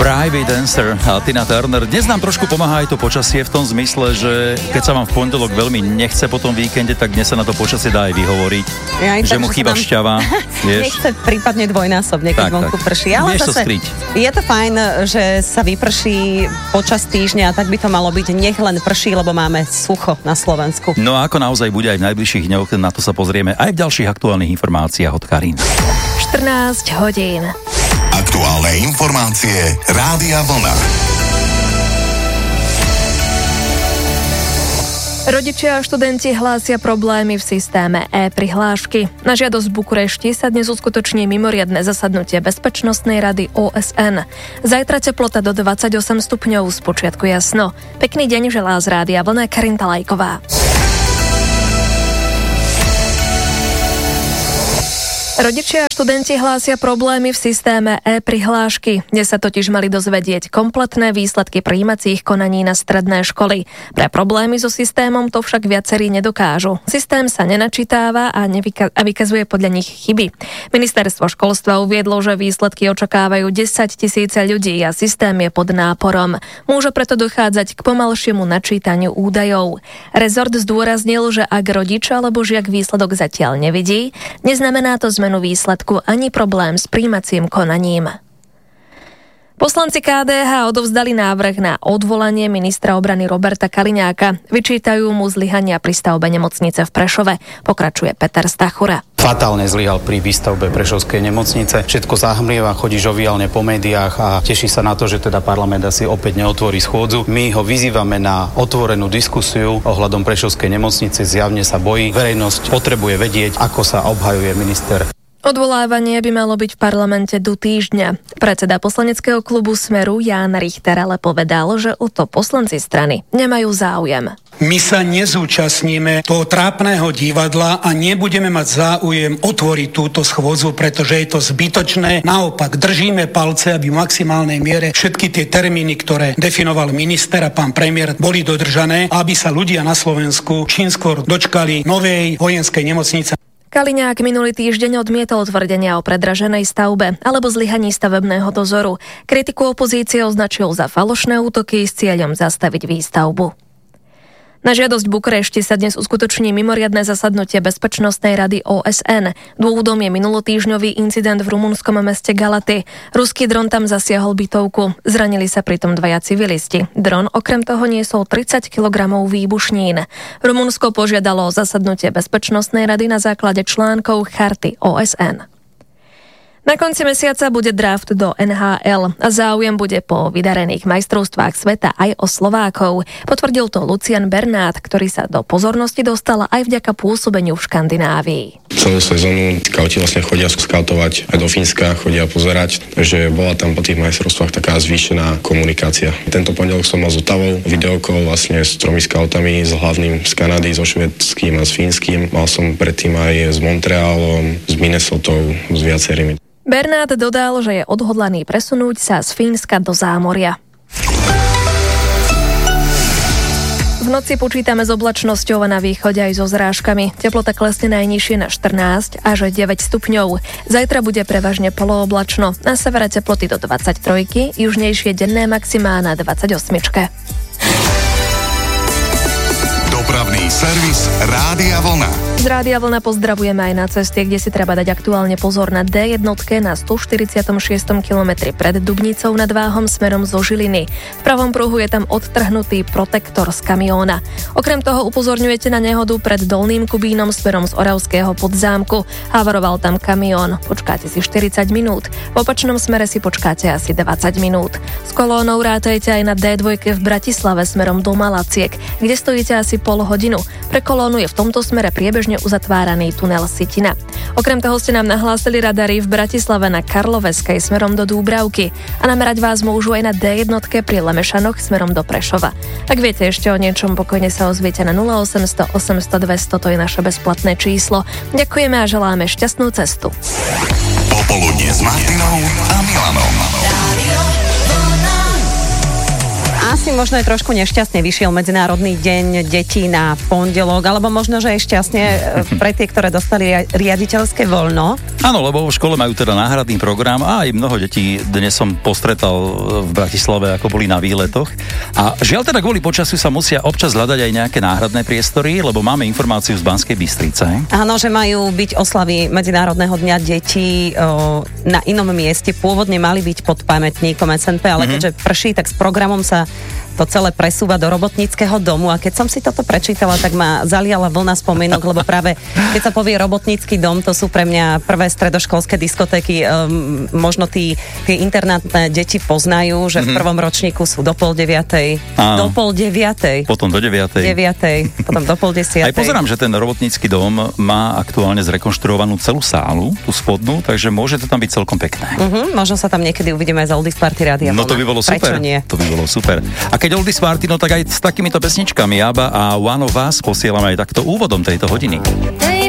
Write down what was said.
Private Dancer a Tina Turner. Dnes nám trošku pomáha aj to počasie v tom zmysle, že keď sa vám v pondelok veľmi nechce po tom víkende, tak dnes sa na to počasie dá aj vyhovoriť, že mu chýba šťava. Nechce prípadne dvojnásobne, keď vonku prší. Ale zase je to fajn, že sa vyprší počas týždňa, tak by to malo byť, nech len prší, lebo máme sucho na Slovensku. No a ako naozaj bude aj v najbližších dňoch, na to sa pozrieme aj v ďalších aktuálnych informáciách od Karin. 14 hodín. Aktuálne informácie Rádia Vlna. Rodičia a študenti hlásia problémy v systéme e-prihlášky. Na žiadosť Bukurešti sa dnes uskutoční mimoriadne zasadnutie Bezpečnostnej rady OSN. Zajtra teplota do 28 stupňov, spočiatku jasno. Pekný deň želá z Rádia Vlna Karin Talajková. Rodičia a študenti hlásia problémy v systéme e-prihlášky. Dnes sa totiž mali dozvedieť kompletné výsledky prijímacích konaní na stredné školy. Pre problémy so systémom to však viacerí nedokážu. Systém sa nenačítáva a vykazuje podľa nich chyby. Ministerstvo školstva uviedlo, že výsledky očakávajú 10 000 ľudí a systém je pod náporom. Môže preto dochádzať k pomalšiemu načítaniu údajov. Rezort zdôraznil, že ak rodič alebo žiak výsledok zatiaľ nevidí, neznamená to zmenu výsledku ani problém s prijímacím konaním. Poslanci KDH odovzdali návrh na odvolanie ministra obrany Roberta Kaliňáka. Vyčítajú mu zlyhania pri stavbe nemocnice v Prešove. Pokračuje Peter Stachura. Fatálne zlyhal pri výstavbe Prešovskej nemocnice. Všetko zahmlieva, chodí žoviálne po médiách a teší sa na to, že teda parlament asi opäť neotvorí schôdzu. My ho vyzývame na otvorenú diskusiu ohľadom Prešovskej nemocnice. Zjavne sa bojí. Verejnosť potrebuje vedieť, ako sa obhajuje minister. Odvolávanie by malo byť v parlamente do týždňa. Predseda poslaneckého klubu Smeru Ján Richter ale povedal, že o to poslanci strany nemajú záujem. My sa nezúčastníme toho trápneho divadla a nebudeme mať záujem otvoriť túto schôdzu, pretože je to zbytočné. Naopak, držíme palce, aby v maximálnej miere všetky tie termíny, ktoré definoval minister a pán premiér, boli dodržané, aby sa ľudia na Slovensku čím skôr dočkali novej vojenskej nemocnice. Kaliňák minulý týždeň odmietol tvrdenia o predraženej stavbe alebo zlyhaní stavebného dozoru. Kritiku opozície označil za falošné útoky s cieľom zastaviť výstavbu. Na žiadosť Bukurešti sa dnes uskutoční mimoriadne zasadnutie Bezpečnostnej rady OSN. Dôvodom je minulotýždňový incident v rumunskom meste Galaty. Ruský dron tam zasiahol bytovku. Zranili sa pritom dvaja civilisti. Dron okrem toho niesol 30 kg výbušnín. Rumunsko požiadalo o zasadnutie Bezpečnostnej rady na základe článkov Charty OSN. Na konci mesiaca bude draft do NHL a záujem bude po vydarených majstrovstvách sveta aj o Slovákov. Potvrdil to Lucian Bernát, ktorý sa do pozornosti dostal aj vďaka pôsobeniu v Škandinávii. Celú sezónu skauti vlastne chodia skautovať aj do Fínska, chodia pozerať, že bola tam po tých majstrovstvách taká zvýšená komunikácia. Tento pondelok som mal s Otavou videokol vlastne s 3 skautami, s hlavným z Kanady, so švédskym a s fínskym. Mal som predtým aj s Montrealom, s Minnesotou, s viacerými. Bernát dodal, že je odhodlaný presunúť sa z Fínska do zámoria. V noci počítame s oblačnosťou a na východe aj so zrážkami. Teplota klesne najnižšie na 14 až 9 stupňov. Zajtra bude prevažne polooblačno. Na severe teploty do 23, južnejšie denné maximá na 28. Dopravný servis Rádia Vlna. Z Rádia Vlna pozdravujeme aj na ceste, kde si treba dať aktuálne pozor na D1 na 146. kilometri pred Dubnicou nad Váhom smerom zo Žiliny. V pravom pruhu je tam odtrhnutý protektor z kamióna. Okrem toho upozorňujete na nehodu pred Dolným Kubínom smerom z Oravského Podzámku. Havaroval tam kamión. Počkáte si 40 minút. V opačnom smere si počkáte asi 20 minút. S kolónou rátajte aj na D2 v Bratislave smerom do Malaciek, kde stojíte asi pol hodinu. Pre kolónu je v tomto smere priebežne uzatváraný tunel Sitina. Okrem toho ste nám nahlásili radary v Bratislave na Karloveskej smerom do Dúbravky a namerať vás môžu aj na D1 pri Lemešanoch smerom do Prešova. Ak viete ešte o niečom, pokojne sa ozviete na 0800 800 200, to je naše bezplatné číslo. Ďakujeme a želáme šťastnú cestu. Popoludne s Martinou a Milanom. Asi Martin možno je trošku nešťastne, vyšiel Medzinárodný deň detí na pondelok, alebo možno, že je šťastne pre tie, ktoré dostali riaditeľské voľno. Áno, lebo v škole majú teda náhradný program a aj mnoho detí dnes som postretal v Bratislave, ako boli na výletoch. A žiaľ teda kvôli počasiu sa musia občas hľadať aj nejaké náhradné priestory, lebo máme informáciu z Banskej Bystrice. Áno, že majú byť oslavy Medzinárodného dňa detí na inom mieste. Pôvodne mali byť pod pamätníkom SNP, ale keďže prší, tak s programom sa to celé presúva do robotníckeho domu a keď som si toto prečítala, tak ma zaliala vlna spomienok, lebo práve keď sa povie robotnícky dom, to sú pre mňa prvé stredoškolské diskotéky, možno tie internátne deti poznajú, že v prvom ročníku sú do 8:30. Do 8:30. Potom do 9:00. Potom do 9:30. Aj pozerám, že ten robotnícky dom má aktuálne zrekonštruovanú celú sálu, tú spodnú, takže môže to tam byť celkom pekné. Možno sa tam niekedy uvidíme aj za Oldies Party Rádia. No to by bolo super. To by bolo super. A keď Oldies Party, no tak aj s takýmito pesničkami ABBA a One of Us posielame aj takto úvodom tejto hodiny.